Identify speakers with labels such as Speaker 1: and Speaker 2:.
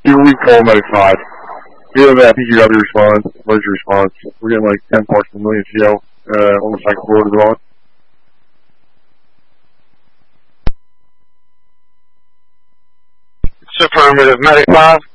Speaker 1: Here we call Medic 5. We have that PGW response, emergency response. We're getting like 10 parts per million GL on the cycle board as well.
Speaker 2: Affirmative, Medic 5.